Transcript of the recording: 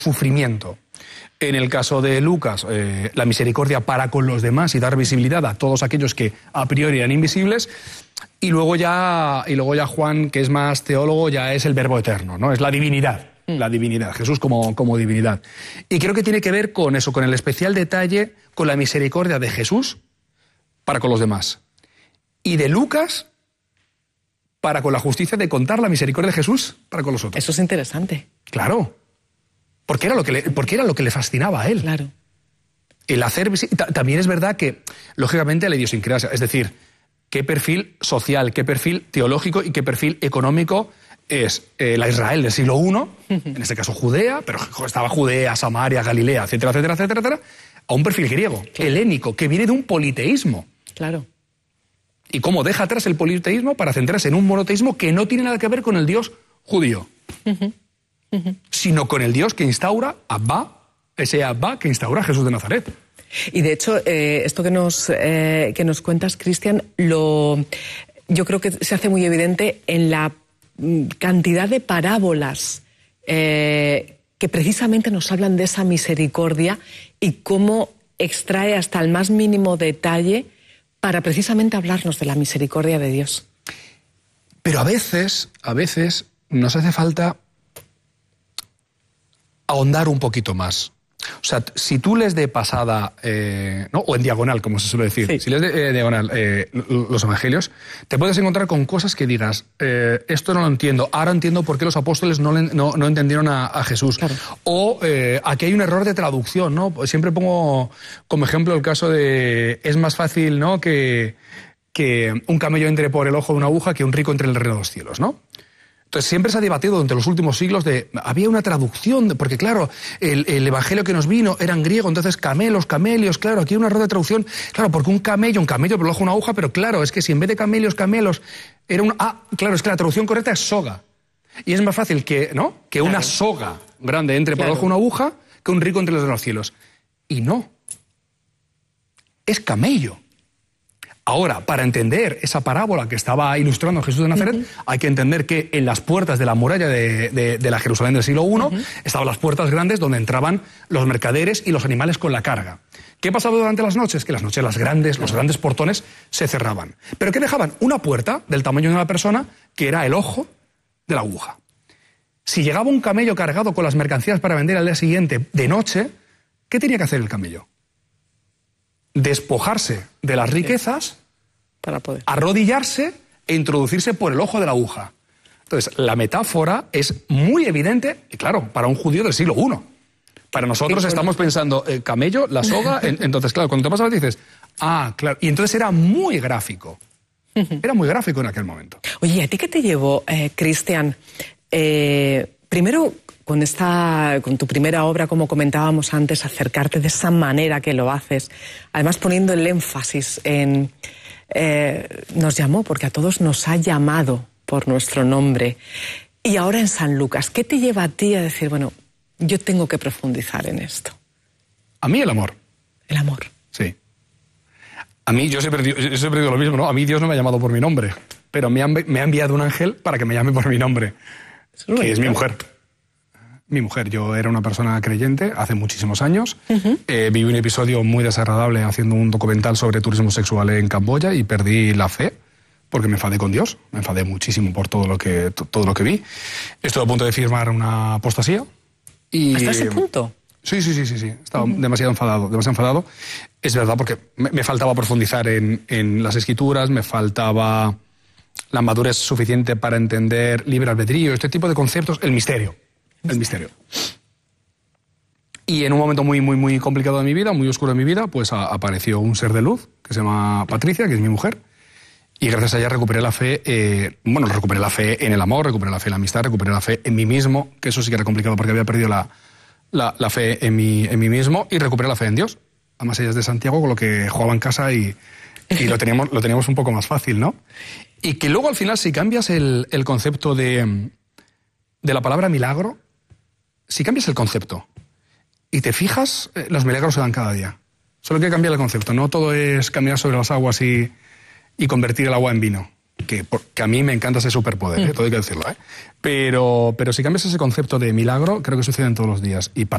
sufrimiento. En el caso de Lucas, la misericordia para con los demás y dar visibilidad a todos aquellos que a priori eran invisibles. Y luego ya Juan, que es más teólogo, ya es el verbo eterno, ¿no? Es la divinidad. La divinidad, Jesús como divinidad. Y creo que tiene que ver con eso, con el especial detalle, con la misericordia de Jesús para con los demás. Y de Lucas para con la justicia de contar la misericordia de Jesús para con los otros. Eso es interesante. Claro. Porque era lo que le fascinaba a él. Claro. El hacer... También es verdad que, lógicamente, la idiosincrasia, es decir, qué perfil social, qué perfil teológico y qué perfil económico es la Israel del siglo I, en este caso Judea, pero estaba Judea, Samaria, Galilea, etcétera, etcétera, etcétera, etcétera, a un perfil griego, claro, helénico, que viene de un politeísmo. Claro. Y cómo deja atrás el politeísmo para centrarse en un monoteísmo que no tiene nada que ver con el Dios judío, sino con el Dios que instaura Abba, ese Abba que instaura a Jesús de Nazaret. Y de hecho, esto que nos cuentas, Cristian, yo creo que se hace muy evidente en la cantidad de parábolas que precisamente nos hablan de esa misericordia y cómo extrae hasta el más mínimo detalle para precisamente hablarnos de la misericordia de Dios. Pero a veces nos hace falta ahondar un poquito más. O sea, si tú lees de pasada, ¿no? O en diagonal, como se suele decir, sí, si lees de diagonal los evangelios, te puedes encontrar con cosas que digas, esto no lo entiendo, ahora entiendo por qué los apóstoles no entendieron a Jesús. Claro. O aquí hay un error de traducción, ¿no? Siempre pongo como ejemplo el caso de, es más fácil, ¿no?, que un camello entre por el ojo de una aguja que un rico entre en el reino de los cielos, ¿no? Entonces siempre se ha debatido durante los últimos siglos había una traducción, porque claro, el evangelio que nos vino era en griego, entonces camelios, claro, aquí hay un error de traducción, claro, porque un camello por el ojo de una aguja, pero claro, es que si en vez de camelos, era claro, es que la traducción correcta es soga. Y es más fácil que una soga grande entre por el ojo de una aguja que un rico entre los cielos. Y no. Es camello. Ahora, para entender esa parábola que estaba ilustrando Jesús de Nazaret, hay que entender que en las puertas de la muralla de la Jerusalén del siglo I estaban las puertas grandes donde entraban los mercaderes y los animales con la carga. ¿Qué pasaba durante las noches? Que las noches los grandes portones se cerraban. ¿Pero qué dejaban? Una puerta del tamaño de una persona que era el ojo de la aguja. Si llegaba un camello cargado con las mercancías para vender al día siguiente de noche, ¿qué tenía que hacer el camello? Despojarse de las riquezas para poder arrodillarse e introducirse por el ojo de la aguja. Entonces, la metáfora es muy evidente, y claro, para un judío del siglo I. Para nosotros estamos pensando, camello, la soga, entonces, claro, cuando te pasas dices, claro, y entonces era muy gráfico. Era muy gráfico en aquel momento. Oye, ¿a ti qué te llevó, Cristian? Primero, con tu primera obra, como comentábamos antes, acercarte de esa manera que lo haces, además poniendo el énfasis en... nos llamó, porque a todos nos ha llamado por nuestro nombre. Y ahora en San Lucas, ¿qué te lleva a ti a decir, bueno, yo tengo que profundizar en esto? A mí el amor. El amor. Sí. A mí, yo siempre digo lo mismo, ¿no? A mí Dios no me ha llamado por mi nombre, pero me ha enviado un ángel para que me llame por mi nombre, que es mi mujer. Mi mujer, yo era una persona creyente hace muchísimos años. Viví un episodio muy desagradable haciendo un documental sobre turismo sexual en Camboya y perdí la fe porque me enfadé con Dios. Me enfadé muchísimo por todo lo que vi. Estuve a punto de firmar una apostasía. ¿Hasta ese punto? Sí. Estaba demasiado enfadado. Es verdad, porque me faltaba profundizar en las escrituras, me faltaba la madurez suficiente para entender libre albedrío, este tipo de conceptos, el misterio. El misterio. Y en un momento muy, muy, muy complicado de mi vida, muy oscuro de mi vida, pues apareció un ser de luz que se llama Patricia, que es mi mujer. Y gracias a ella recuperé la fe, recuperé la fe en el amor, recuperé la fe en la amistad, recuperé la fe en mí mismo, que eso sí que era complicado porque había perdido la fe en mí mismo, y recuperé la fe en Dios. Además ella es de Santiago, con lo que jugaba en casa y lo teníamos un poco más fácil, ¿no? Y que luego al final, si cambias el concepto de la palabra milagro, si cambias el concepto y te fijas, los milagros se dan cada día. Solo hay que cambiar el concepto. No todo es caminar sobre las aguas y convertir el agua en vino. Que a mí me encanta ese superpoder, todo hay que decirlo. Pero si cambias ese concepto de milagro, creo que sucede en todos los días. Y para